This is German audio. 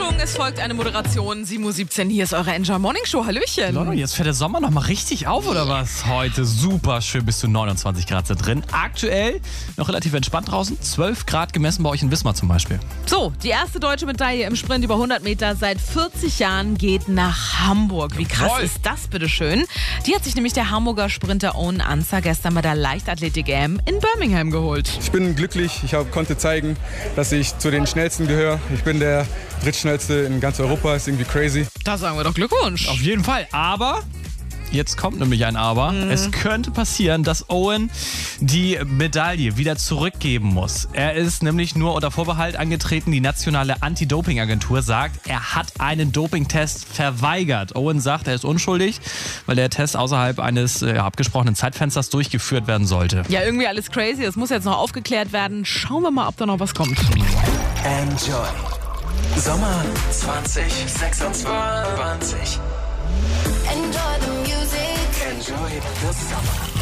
Achtung, es folgt eine Moderation. 7:17 Uhr, hier ist eure Enjoy Morning Show. Hallöchen. Leute, jetzt fährt der Sommer noch mal richtig auf, oder was? Heute super schön, bis zu 29 Grad sind drin. Aktuell noch relativ entspannt draußen. 12 Grad gemessen bei euch in Wismar zum Beispiel. So, die erste deutsche Medaille im Sprint über 100 Meter seit 40 Jahren geht nach Hamburg. Wie krass Jawohl. ist das, bitteschön? Die hat sich nämlich der Hamburger Sprinter Owen Ancer gestern bei der Leichtathletik-EM in Birmingham geholt. Ich bin glücklich, konnte zeigen, dass ich zu den Schnellsten gehöre. Ich bin der drittschnellste in ganz Europa, ist irgendwie crazy. Da sagen wir doch Glückwunsch. Auf jeden Fall, aber... Jetzt kommt nämlich ein Aber. Es könnte passieren, dass Owen die Medaille wieder zurückgeben muss. Er ist nämlich nur unter Vorbehalt angetreten. Die nationale Anti-Doping-Agentur sagt, er hat einen Dopingtest verweigert. Owen sagt, er ist unschuldig, weil der Test außerhalb eines abgesprochenen Zeitfensters durchgeführt werden sollte. Ja, irgendwie alles crazy. Das muss jetzt noch aufgeklärt werden. Schauen wir mal, ob da noch was kommt. Enjoy. Sommer 2026. Enjoy the music. Enjoy the summer.